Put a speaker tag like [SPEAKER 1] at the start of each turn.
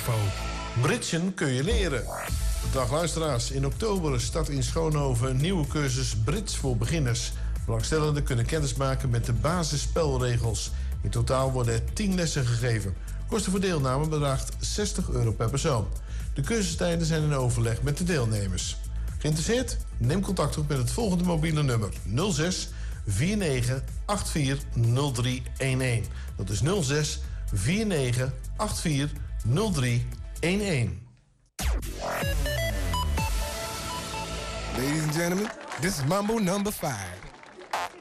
[SPEAKER 1] info.
[SPEAKER 2] Britsen kun je leren. Dag luisteraars, in oktober start in Schoonhoven een nieuwe cursus Brits voor beginners. Belangstellenden kunnen kennis maken met de basisspelregels. In totaal worden er 10 lessen gegeven. Kosten voor deelname bedraagt €60 per persoon. De cursustijden zijn in overleg met de deelnemers. Geïnteresseerd? Neem contact op met het volgende mobiele nummer: 06 49 84 0311. Dat is 06 49 84 0311.
[SPEAKER 1] Ladies and gentlemen, this is Mambo number 5.